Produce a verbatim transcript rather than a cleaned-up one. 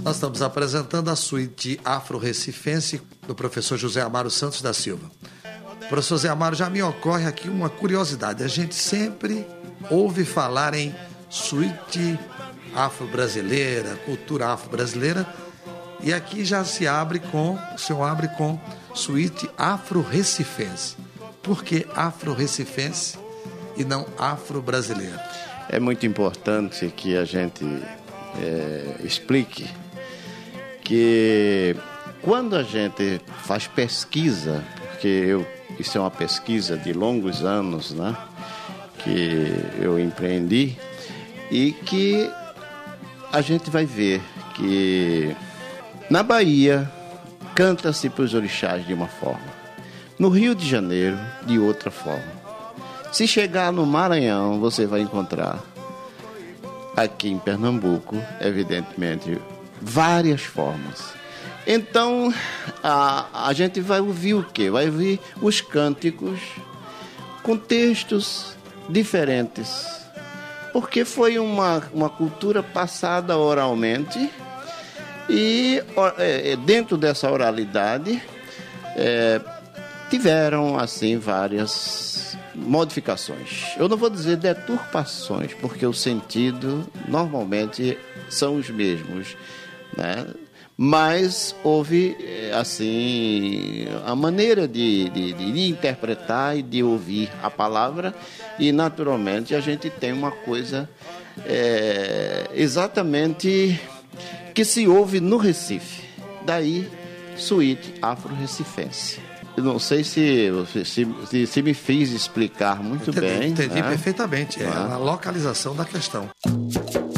Nós estamos apresentando a suíte afro-recifense do professor José Amaro Santos da Silva. Professor José Amaro, já me ocorre aqui uma curiosidade. A gente sempre ouve falar em suíte afro-brasileira, cultura afro-brasileira, e aqui já se abre com, o senhor abre com suíte afro-recifense. Por que afro-recifense e não afro-brasileira? É muito importante que a gente é, explique que quando a gente faz pesquisa, porque eu, isso é uma pesquisa de longos anos, né, que eu empreendi, e que a gente vai ver que na Bahia canta-se para os orixás de uma forma, no Rio de Janeiro de outra forma. Se chegar no Maranhão, você vai encontrar aqui em Pernambuco, evidentemente, várias formas. Então, a, a gente vai ouvir o quê? Vai ouvir os cânticos com textos diferentes, porque foi uma, uma cultura passada oralmente e é, dentro dessa oralidade é, tiveram, assim, várias modificações. Eu não vou dizer deturpações, porque o sentido normalmente são os mesmos, né? Mas houve, assim, a maneira de, de, de interpretar e de ouvir a palavra, e naturalmente a gente tem uma coisa é, exatamente que se ouve no Recife. Daí, suíte afro-recifense. Eu não sei se, se, se, se me fiz explicar muito entendi, bem. Entendi, né? Perfeitamente. É Ah. a localização da questão.